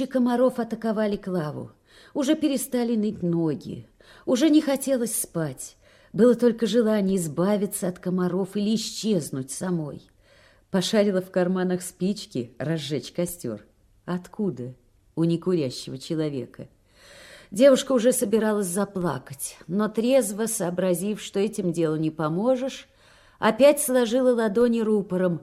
Тысячи комаров атаковали Клаву. Уже перестали ныть ноги. Уже не хотелось спать. Было только желание избавиться от комаров или исчезнуть самой. Пошарила в карманах спички, разжечь костер. Откуда? У некурящего человека. Девушка уже собиралась заплакать, но трезво сообразив, что этим делу не поможешь, опять сложила ладони рупором.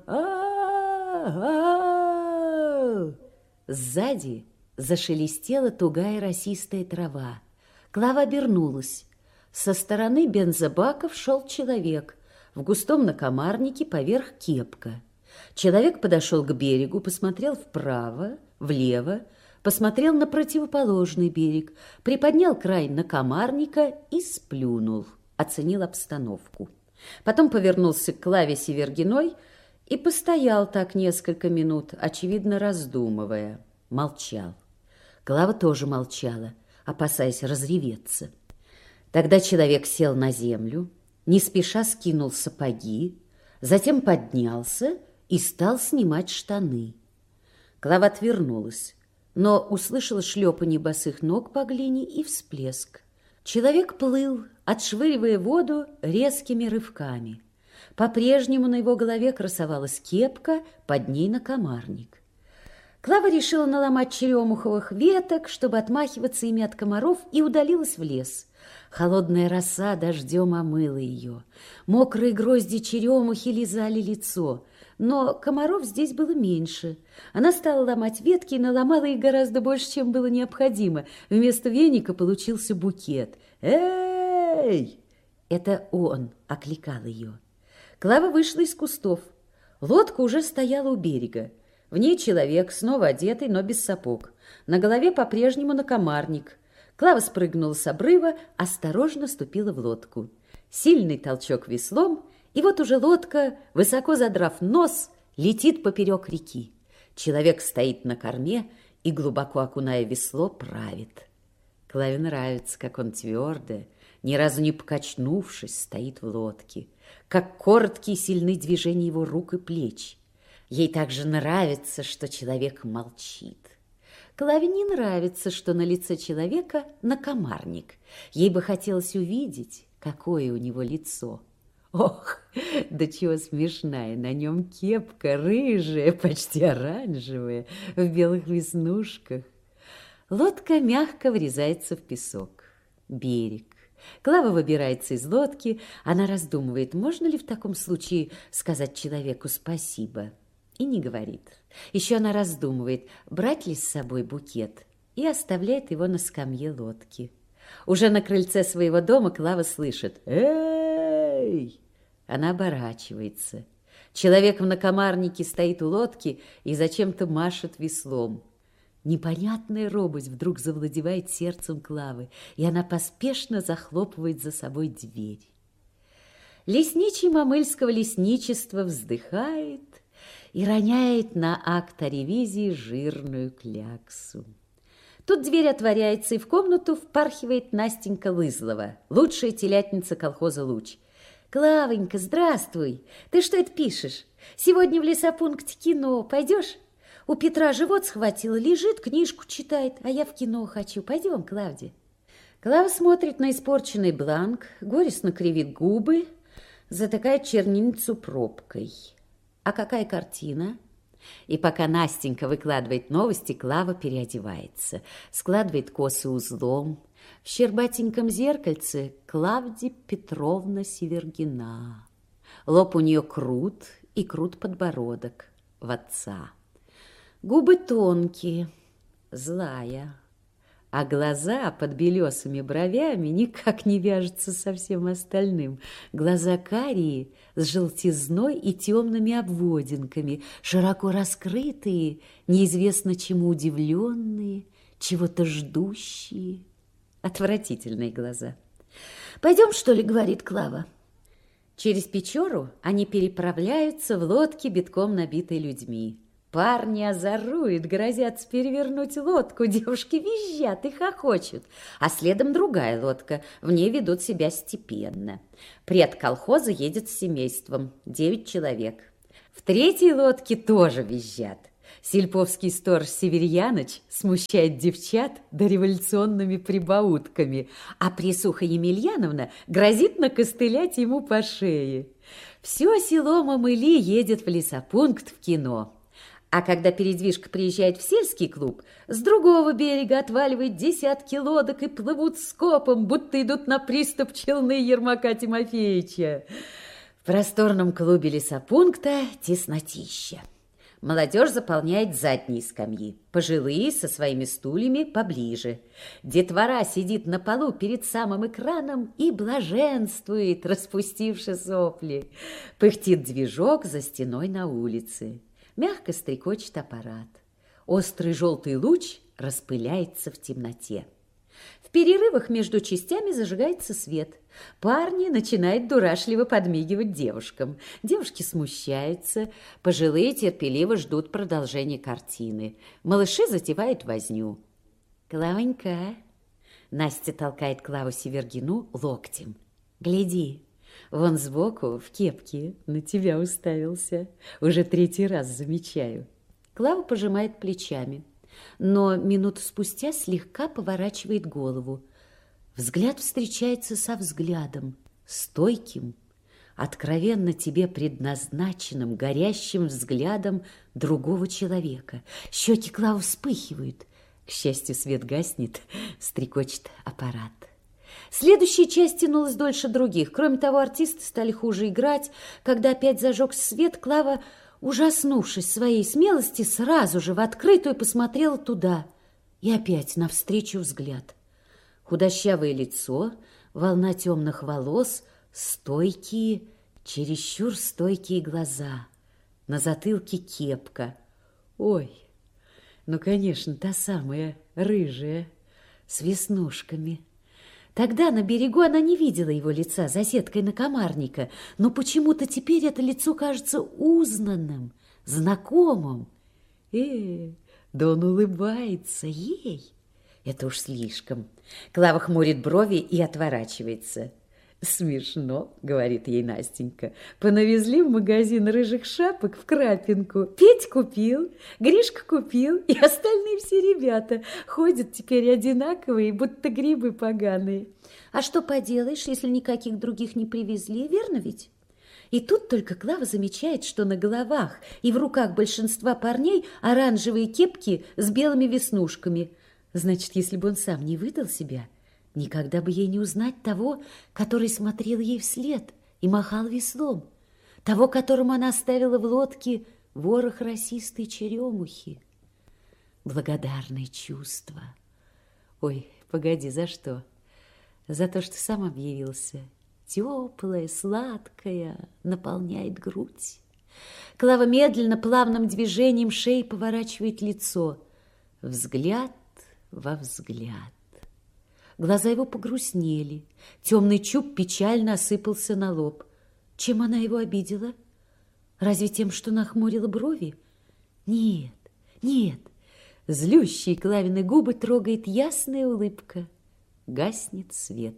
Сзади зашелестела тугая росистая трава. Клава обернулась. Со стороны бензобаков шел человек. В густом накомарнике поверх кепка. Человек подошел к берегу, посмотрел вправо, влево, посмотрел на противоположный берег, приподнял край накомарника и сплюнул, оценил обстановку. Потом повернулся к Клаве Севергиной и постоял так несколько минут, очевидно раздумывая. Молчал. Клава тоже молчала, опасаясь разреветься. Тогда человек сел на землю, не спеша скинул сапоги, затем поднялся и стал снимать штаны. Клава отвернулась, но услышала шлепанье босых ног по глине и всплеск. Человек плыл, отшвыривая воду резкими рывками. По-прежнему на его голове красовалась кепка, под ней накомарник. Клава решила наломать черемуховых веток, чтобы отмахиваться ими от комаров, и удалилась в лес. Холодная роса дождем омыла ее. Мокрые грозди черемухи лизали лицо, но комаров здесь было меньше. Она стала ломать ветки и наломала их гораздо больше, чем было необходимо. Вместо веника получился букет. «Эй!» Это он окликал ее. Клава вышла из кустов. Лодка уже стояла у берега. В ней человек, снова одетый, но без сапог. На голове по-прежнему накомарник. Клава спрыгнула с обрыва, осторожно ступила в лодку. Сильный толчок веслом, и вот уже лодка, высоко задрав нос, летит поперек реки. Человек стоит на корме и, глубоко окуная весло, правит. Клаве нравится, как он твердо, ни разу не покачнувшись, стоит в лодке, как короткие и сильные движения его рук и плеч. Ей также нравится, что человек молчит. Клаве не нравится, что на лице человека накомарник. Ей бы хотелось увидеть, какое у него лицо. Ох, да чего смешная, на нем кепка рыжая, почти оранжевая, в белых веснушках. Лодка мягко врезается в песок. Берег. Клава выбирается из лодки. Она раздумывает, можно ли в таком случае сказать человеку спасибо. И не говорит. Еще она раздумывает, брать ли с собой букет, и оставляет его на скамье лодки. Уже на крыльце своего дома Клава слышит «Эй!». Она оборачивается. Человек в накомарнике стоит у лодки и зачем-то машет веслом. Непонятная робость вдруг завладевает сердцем Клавы, и она поспешно захлопывает за собой дверь. Лесничий мамыльского лесничества вздыхает и роняет на акт о ревизии жирную кляксу. Тут дверь отворяется, и в комнату впархивает Настенька Лызлова, лучшая телятница колхоза «Луч». «Клавонька, здравствуй! Ты что это пишешь? Сегодня в лесопункте кино. Пойдешь? У Петра живот схватило, лежит, книжку читает, а я в кино хочу. Пойдем, Клавдия». Клава смотрит на испорченный бланк, горестно кривит губы, затыкает чернильницу пробкой. А какая картина? И пока Настенька выкладывает новости, Клава переодевается, складывает косы узлом. В щербатеньком зеркальце Клавдия Петровна Севергина. Лоб у нее крут и крут подбородок в отца. Губы тонкие, злая, а глаза под белесыми бровями никак не вяжутся со всем остальным. Глаза карие, с желтизной и темными обводинками, широко раскрытые, неизвестно чему удивленные, чего-то ждущие. Отвратительные глаза. «Пойдем, что ли?» — говорит Клава. Через Печору они переправляются в лодке, битком набитой людьми. Парни озоруют, грозятся перевернуть лодку, девушки визжат и хохочут. А следом другая лодка, в ней ведут себя степенно. Пред колхоза едет с семейством, 9 человек. В третьей лодке тоже визжат. Сельповский сторож Северьяныч смущает девчат дореволюционными прибаутками, а присуха Емельяновна грозит накостылять ему по шее. Все село Мамыли едет в лесопункт в кино. А когда передвижка приезжает в сельский клуб, с другого берега отваливает десятки лодок и плывут скопом, будто идут на приступ челны Ермака Тимофеевича. В просторном клубе лесопункта теснотища. Молодежь заполняет задние скамьи, пожилые со своими стульями поближе. Детвора сидит на полу перед самым экраном и блаженствует, распустивши сопли. Пыхтит движок за стеной на улице. Мягко стрекочет аппарат. Острый желтый луч распыляется в темноте. В перерывах между частями зажигается свет. Парни начинают дурашливо подмигивать девушкам. Девушки смущаются. Пожилые терпеливо ждут продолжения картины. Малыши затевают возню. «Клавонька!» Настя толкает Клаву Севергину локтем. «Гляди, вон сбоку в кепке на тебя уставился. Уже 3-й раз замечаю». Клава пожимает плечами, но минуту спустя слегка поворачивает голову. Взгляд встречается со взглядом, стойким, откровенно тебе предназначенным, горящим взглядом другого человека. Щеки Клавы вспыхивают. К счастью, свет гаснет, стрекочет аппарат. Следующая часть тянулась дольше других. Кроме того, артисты стали хуже играть. Когда опять зажегся свет, Клава, ужаснувшись своей смелости, сразу же в открытую посмотрела туда. И опять навстречу взгляд. Худощавое лицо, волна темных волос, стойкие, чересчур стойкие глаза. На затылке кепка. Ой, ну, конечно, та самая рыжая, с веснушками. Тогда на берегу она не видела его лица за сеткой накомарника, но почему-то теперь это лицо кажется узнанным, знакомым. Да он улыбается ей. Это уж слишком. Клава хмурит брови и отворачивается. «Смешно», — говорит ей Настенька. «Понавезли в магазин рыжих шапок в Крапинку. Петь купил, Гришка купил, и остальные все ребята ходят теперь одинаковые, будто грибы поганые. А что поделаешь, если никаких других не привезли, верно ведь?» И тут только Клава замечает, что на головах и в руках большинства парней оранжевые кепки с белыми веснушками. Значит, если бы он сам не выдал себя, никогда бы ей не узнать того, который смотрел ей вслед и махал веслом, того, которому она оставила в лодке ворох росистой черемухи. Благодарное чувство. Ой, погоди, за что? За то, что сам объявился. Теплое, сладкое, наполняет грудь. Клава медленно, плавным движением шеи поворачивает лицо. Взгляд во взгляд. Глаза его погрустнели. Темный чуб печально осыпался на лоб. Чем она его обидела? Разве тем, что нахмурила брови? Нет, нет. Злющие Клавины губы трогает ясная улыбка. Гаснет свет.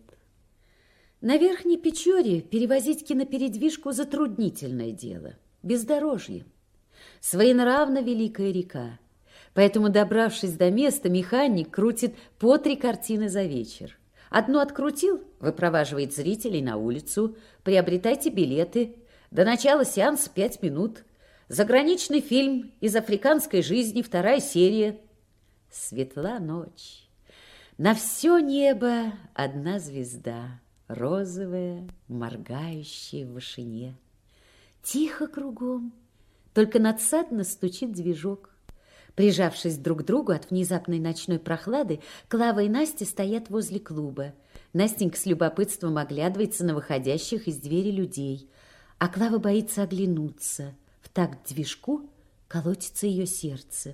На Верхней Печоре перевозить кинопередвижку затруднительное дело. Бездорожье. Своенравна великая река. Поэтому, добравшись до места, механик крутит по 3 картины за вечер. Одну открутил, выпроваживает зрителей на улицу. Приобретайте билеты. До начала сеанса 5 минут. Заграничный фильм из африканской жизни, 2-я серия. Светла ночь. На все небо одна звезда, розовая, моргающая в вышине. Тихо кругом, только надсадно стучит движок. Прижавшись друг к другу от внезапной ночной прохлады, Клава и Настя стоят возле клуба. Настенька с любопытством оглядывается на выходящих из двери людей, а Клава боится оглянуться. В такт движку колотится ее сердце.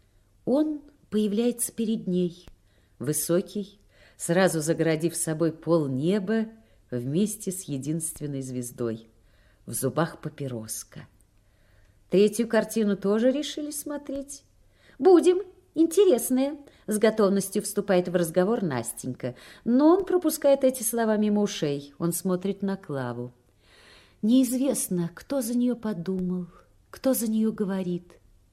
Он появляется перед ней, высокий, сразу загородив собой полнеба вместе с единственной звездой. В зубах папироска. 3-ю картину тоже решили смотреть? «Будем. Интересное», — с готовностью вступает в разговор Настенька. Но он пропускает эти слова мимо ушей. Он смотрит на Клаву. Неизвестно, кто за нее подумал, кто за нее говорит.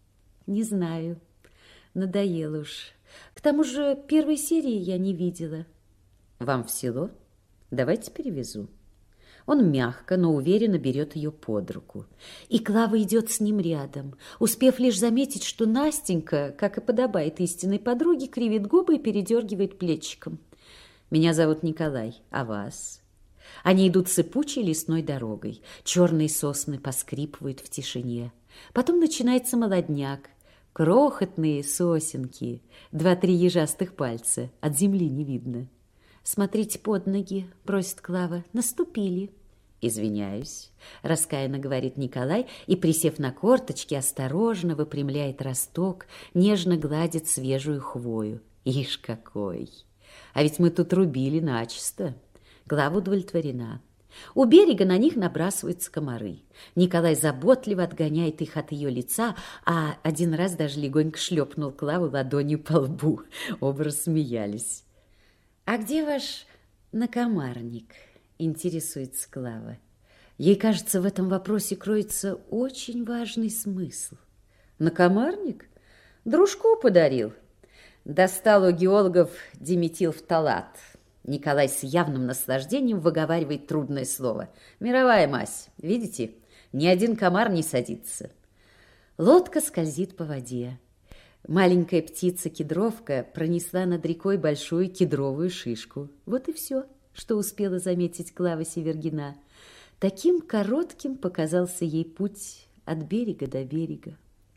Не знаю. Надоело уж. К тому же первой серии я не видела. Вам в село? Давайте перевезу. Он мягко, но уверенно берет ее под руку. И Клава идет с ним рядом, успев лишь заметить, что Настенька, как и подобает истинной подруге, кривит губы и передергивает плечиком. «Меня зовут Николай, а вас?» Они идут сыпучей лесной дорогой. Черные сосны поскрипывают в тишине. Потом начинается молодняк. Крохотные сосенки, 2-3 ежастых пальца, от земли не видно. «Смотрите под ноги», — просит Клава, — «наступили». «Извиняюсь», — раскаянно говорит Николай и, присев на корточки, осторожно выпрямляет росток, нежно гладит свежую хвою. Ишь какой! А ведь мы тут рубили начисто. Клава удовлетворена. У берега на них набрасываются комары. Николай заботливо отгоняет их от ее лица, а один раз даже легонько шлепнул Клаву ладонью по лбу. Оба рассмеялись. «А где ваш накомарник?» — интересуется Клава. Ей кажется, в этом вопросе кроется очень важный смысл. «Накомарник? Дружку подарил. Достал у геологов диметилфталат». Николай с явным наслаждением выговаривает трудное слово. «Мировая мазь. Видите? Ни один комар не садится». Лодка скользит по воде. Маленькая птица-кедровка пронесла над рекой большую кедровую шишку. Вот и все, что успела заметить Клава Севергина. Таким коротким показался ей путь от берега до берега.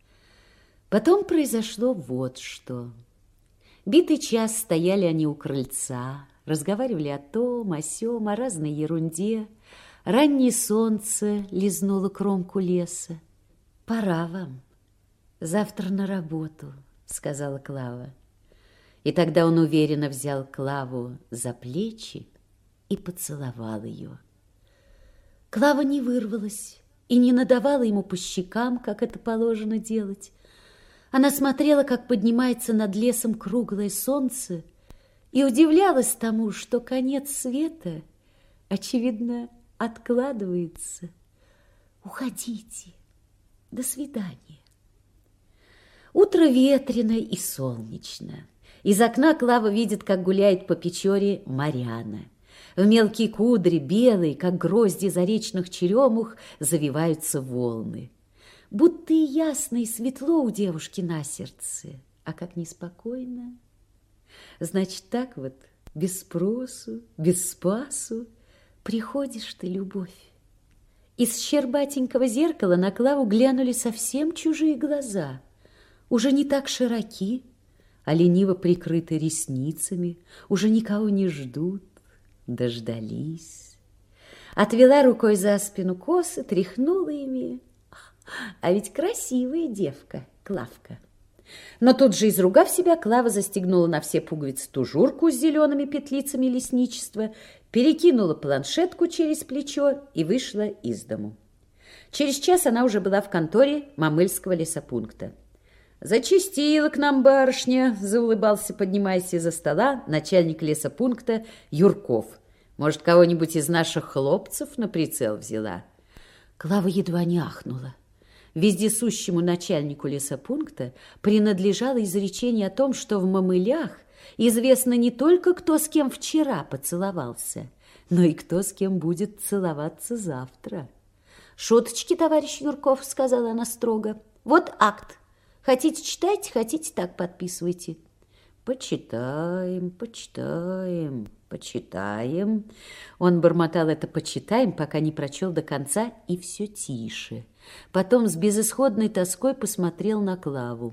Потом произошло вот что. Битый час стояли они у крыльца, разговаривали о том, о сём, о разной ерунде. Раннее солнце лизнуло кромку леса. «Пора вам. Завтра на работу», — сказала Клава. И тогда он уверенно взял Клаву за плечи и поцеловал ее. Клава не вырвалась и не надавала ему по щекам, как это положено делать. Она смотрела, как поднимается над лесом круглое солнце, и удивлялась тому, что конец света, очевидно, откладывается. «Уходите. До свидания». Утро ветреное и солнечно. Из окна Клава видит, как гуляет по Печоре Марьяна. В мелкие кудри, белые, как грозди заречных черемух, завиваются волны. Будто и ясно, и светло у девушки на сердце, а как неспокойно. Значит, так вот, без спросу, без спасу, приходишь ты, любовь. Из щербатенького зеркала на Клаву глянули совсем чужие глаза, уже не так широки, а лениво прикрыты ресницами, уже никого не ждут, дождались. Отвела рукой за спину косы, тряхнула ими. А ведь красивая девка, Клавка. Но тут же, изругав себя, Клава застегнула на все пуговицы тужурку с зелеными петлицами лесничества, перекинула планшетку через плечо и вышла из дому. Через час она уже была в конторе Мамыльского лесопункта. «Зачастила к нам барышня», — заулыбался, поднимаясь из-за стола, начальник лесопункта Юрков. «Может, кого-нибудь из наших хлопцев на прицел взяла?» Клава едва не ахнула. Вездесущему начальнику лесопункта принадлежало изречение о том, что в Мамылях известно не только, кто с кем вчера поцеловался, но и кто с кем будет целоваться завтра. «Шуточки, товарищ Юрков», — сказала она строго. «Вот акт. Хотите, читайте, хотите, так подписывайте». «Почитаем, почитаем, почитаем». Он бормотал это «почитаем», пока не прочел до конца, и все тише. Потом с безысходной тоской посмотрел на Клаву.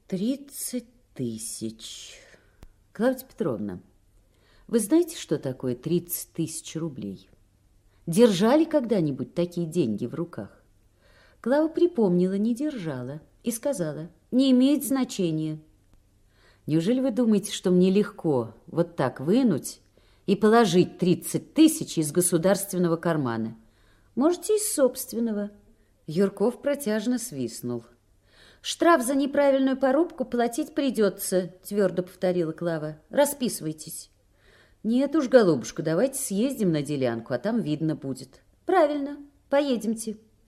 30 тысяч. Клавдия Петровна, вы знаете, что такое 30 тысяч рублей? Держали когда-нибудь такие деньги в руках? Клава припомнила, не держала, и сказала: «Не имеет значения». Неужели вы думаете, что мне легко вот так вынуть и положить 30 тысяч из государственного кармана? Можете из собственного. Юрков протяжно свистнул. «Штраф за неправильную порубку платить придется», твердо повторила Клава. «Расписывайтесь». «Нет уж, голубушка, давайте съездим на делянку, а там видно будет». «Правильно, поедемте.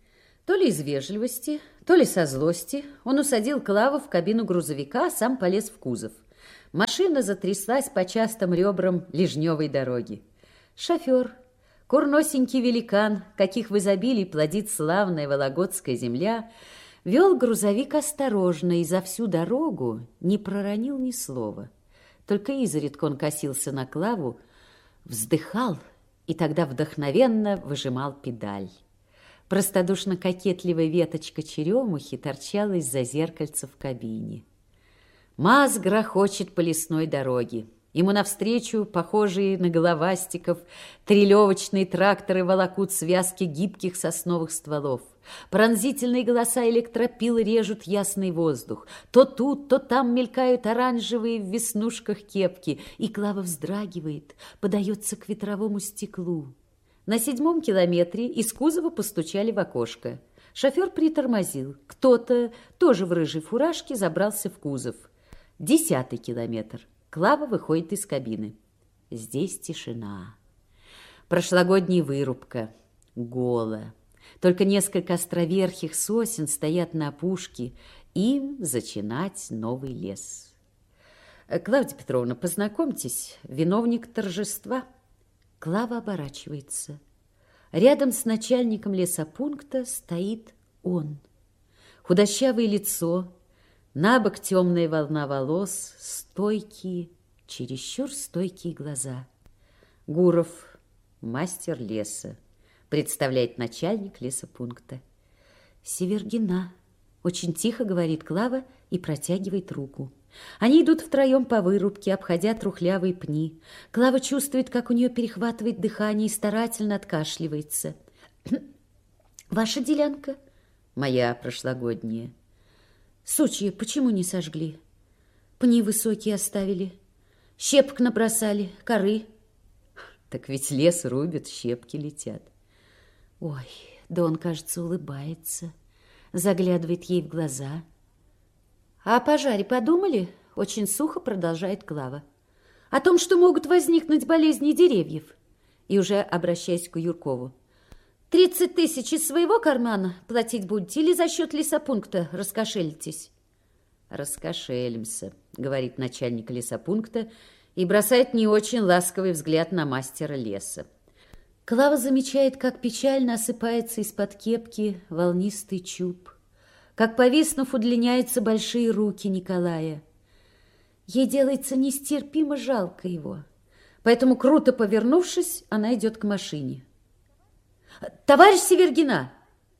То ли из вежливости, то ли со злости он усадил Клаву в кабину грузовика, а сам полез в кузов. Машина затряслась по частым ребрам лежневой дороги. Шофер, курносенький великан, каких в изобилии плодит славная вологодская земля, вел грузовик осторожно и за всю дорогу не проронил ни слова. Только изредка он косился на Клаву, вздыхал и тогда вдохновенно выжимал педаль. Простодушно-кокетливая веточка черемухи торчала из-за зеркальца в кабине. МАЗ грохочет по лесной дороге. Ему навстречу, похожие на головастиков, трелевочные тракторы волокут связки гибких сосновых стволов. Пронзительные голоса электропил режут ясный воздух. То тут, то там мелькают оранжевые в веснушках кепки, и Клава вздрагивает, подается к ветровому стеклу. На 7-м километре из кузова постучали в окошко. Шофер притормозил. Кто-то, тоже в рыжей фуражке, забрался в кузов. 10-й километр. Клава выходит из кабины. Здесь тишина. Прошлогодняя вырубка. Голо. Только несколько островерхих сосен стоят на опушке. Им зачинать новый лес. Клавдия Петровна, познакомьтесь, виновник торжества. Клава оборачивается. Рядом с начальником лесопункта стоит он. Худощавое лицо, набок темная волна волос, стойкие, чересчур стойкие глаза. Гуров, мастер леса, представляет начальник лесопункта. Севергина, очень тихо говорит Клава и протягивает руку. Они идут втроем по вырубке, обходя трухлявые пни. Клава чувствует, как у нее перехватывает дыхание и старательно откашливается. «Ваша делянка?» «Моя прошлогодняя». «Сучья почему не сожгли? Пни высокие оставили, щепок набросали, коры». «Так ведь лес рубят, щепки летят». «Ой, да он, кажется, улыбается, заглядывает ей в глаза». «А о пожаре подумали?» – очень сухо продолжает Клава. «О том, что могут возникнуть болезни деревьев». И уже обращаясь к Юркову. 30 тысяч из своего кармана платить будете или за счет лесопункта раскошелитесь?» «Раскошелимся», – говорит начальник лесопункта и бросает не очень ласковый взгляд на мастера леса. Клава замечает, как печально осыпается из-под кепки волнистый чуб, как, повиснув, удлиняются большие руки Николая. Ей делается нестерпимо жалко его, поэтому, круто повернувшись, она идет к машине. «Товарищ Севергина!»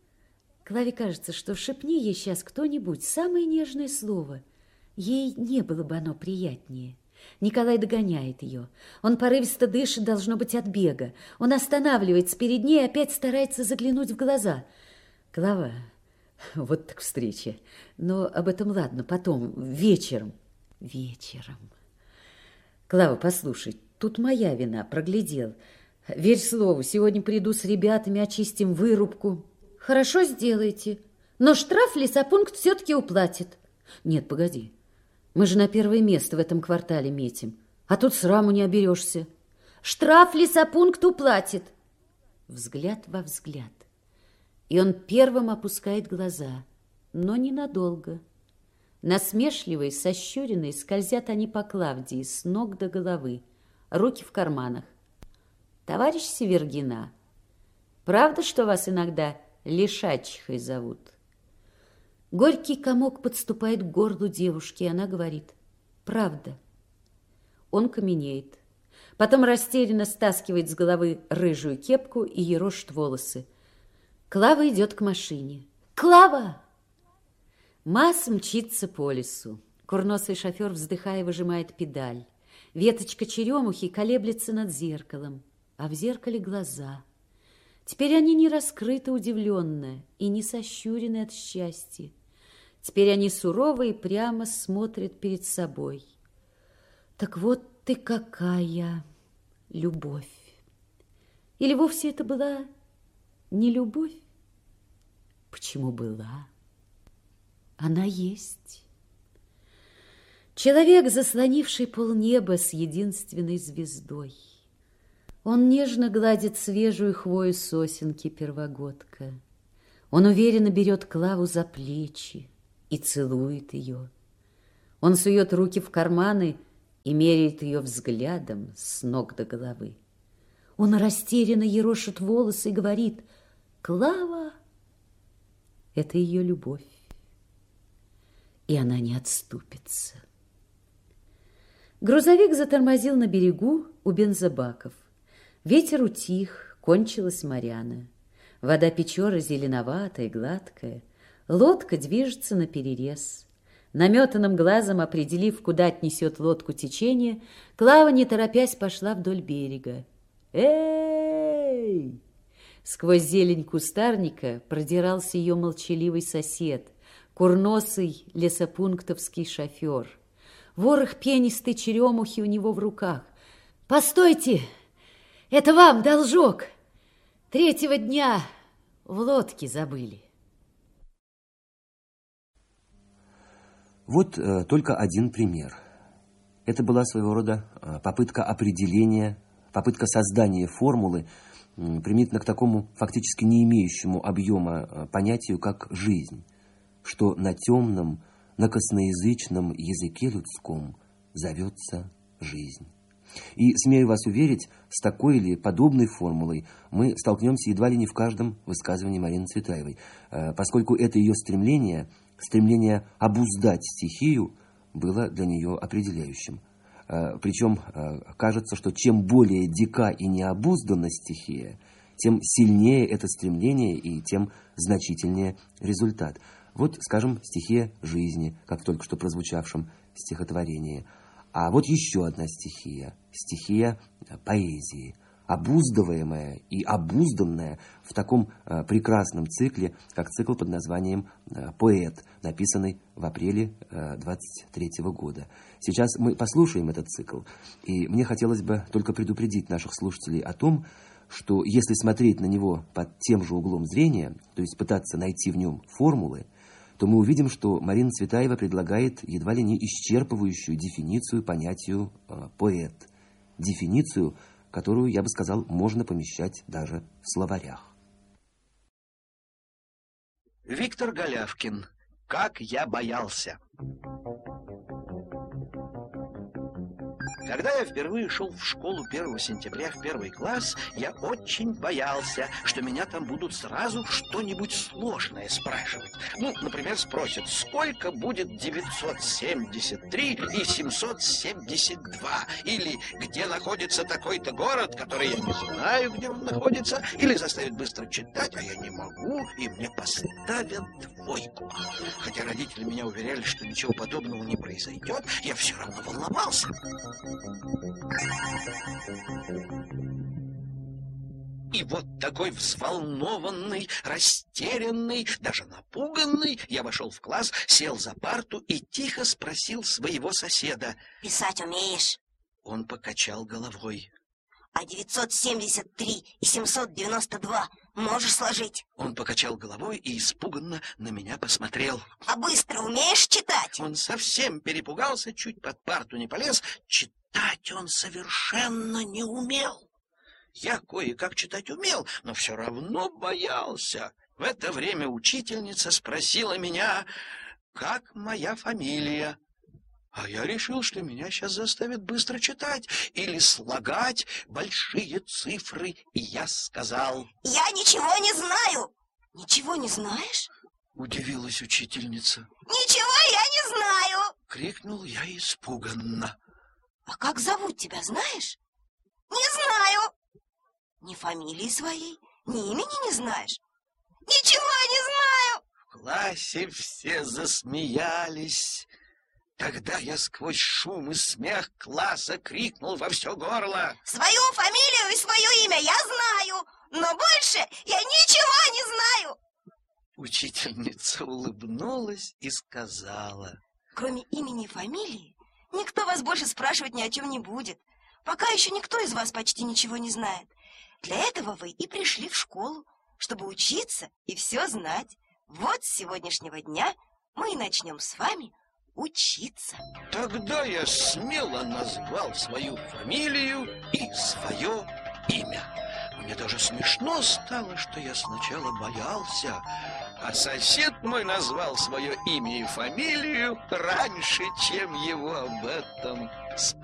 Клаве кажется, что шепни ей сейчас кто-нибудь самое нежное слово, ей не было бы оно приятнее. Николай догоняет ее. Он порывисто дышит, должно быть, от бега. Он останавливается перед ней и опять старается заглянуть в глаза. «Клава, вот так встреча. Но об этом ладно, потом, вечером». «Вечером». «Клава, послушай, тут моя вина, проглядел. Верь слову, сегодня приду с ребятами, очистим вырубку». «Хорошо сделаете, но штраф лесопункт все-таки уплатит». «Нет, погоди. Мы же на первое место в этом квартале метим, а тут сраму не оберешься». «Штраф лесопункт уплатит». Взгляд во взгляд. И он первым опускает глаза, но ненадолго. Насмешливые, сощуренные, скользят они по Клавдии с ног до головы, руки в карманах. «Товарищ Севергина, правда, что вас иногда лишачихой зовут?» Горький комок подступает к горлу девушки, и она говорит: «Правда». Он каменеет. Потом растерянно стаскивает с головы рыжую кепку и ерошит волосы. Клава идет к машине. «Клава!» МАЗ мчится по лесу. Курносый шофер, вздыхая, выжимает педаль. Веточка черемухи колеблется над зеркалом, а в зеркале глаза. Теперь они не раскрыты удивленно и не сощурены от счастья. Теперь они сурово и прямо смотрят перед собой. Так вот ты какая любовь! Или вовсе это была не любовь? Почему была? Она есть. Человек, заслонивший полнеба с единственной звездой. Он нежно гладит свежую хвою сосенки первогодка. Он уверенно берет Клаву за плечи и целует ее. Он сует руки в карманы и меряет ее взглядом с ног до головы. Он растерянно ерошит волосы и говорит: «Клава — это ее любовь, и она не отступится». Грузовик затормозил на берегу у бензобаков. Ветер утих, кончилась моряна. Вода Печоры зеленоватая, гладкая. Лодка движется наперерез. Наметанным глазом определив, куда отнесет лодку течение, Клава, не торопясь, пошла вдоль берега. «Эй!» Сквозь зелень кустарника продирался ее молчаливый сосед, курносый лесопунктовский шофер. Ворох пенистой черемухи у него в руках. «Постойте! Это вам должок! 3-го дня в лодке забыли». Вот только один пример. Это была своего рода попытка определения, попытка создания формулы, применительно к такому фактически не имеющему объема понятию, как жизнь, что на темном, на косноязычном языке людском зовется жизнь. И, смею вас уверить, с такой или подобной формулой мы столкнемся едва ли не в каждом высказывании Марины Цветаевой, поскольку это ее стремление обуздать стихию было для нее определяющим. Причем кажется, что чем более дика и необузданна стихия, тем сильнее это стремление и тем значительнее результат. Вот, скажем, стихия жизни, как в только что прозвучавшем стихотворении. А вот еще одна стихия, стихия поэзии, обуздываемая и обузданная в таком прекрасном цикле, как цикл под названием «Поэт», написанный в апреле 23-го года. Сейчас мы послушаем этот цикл, и мне хотелось бы только предупредить наших слушателей о том, что если смотреть на него под тем же углом зрения, то есть пытаться найти в нем формулы, то мы увидим, что Марина Цветаева предлагает едва ли не исчерпывающую дефиницию понятию «поэт». Дефиницию, которую, я бы сказал, можно помещать даже в словарях. Виктор Голявкин. «Как я боялся». Когда я впервые шел в школу 1 сентября в 1 класс, я очень боялся, что меня там будут сразу что-нибудь сложное спрашивать. Ну, например, спросят, сколько будет 973 и 772? Или где находится такой-то город, который я не знаю, где он находится? Или заставят быстро читать, а я не могу, и мне поставят 2. Хотя родители меня уверяли, что ничего подобного не произойдет, я все равно волновался. И вот такой взволнованный, растерянный, даже напуганный, я вошел в класс, сел за парту и тихо спросил своего соседа: «Писать умеешь?» Он покачал головой. «А 973 и 792 можешь сложить?» Он покачал головой и испуганно на меня посмотрел. «А быстро умеешь читать?» Он совсем перепугался, чуть под парту не полез. Читать он совершенно не умел. Я кое-как читать умел, но все равно боялся. В это время учительница спросила меня, как моя фамилия. А я решил, что меня сейчас заставят быстро читать или слагать большие цифры. И я сказал: «Я ничего не знаю». «Ничего не знаешь?» Удивилась учительница. «Ничего я не знаю!» Крикнул я испуганно. «А как зовут тебя, знаешь?» «Не знаю». «Ни фамилии своей, ни имени не знаешь?» «Ничего не знаю». В классе все засмеялись. Тогда я сквозь шум и смех класса крикнул во все горло: «Свою фамилию и свое имя я знаю, но больше я ничего не знаю». Учительница улыбнулась и сказала: «Кроме имени и фамилии, никто вас больше спрашивать ни о чем не будет. Пока еще никто из вас почти ничего не знает. Для этого вы и пришли в школу, чтобы учиться и все знать. Вот с сегодняшнего дня мы и начнем с вами учиться». Тогда я смело назвал свою фамилию и свое имя. Мне даже смешно стало, что я сначала боялся, А сосед мой назвал свое имя и фамилию раньше, чем его об этом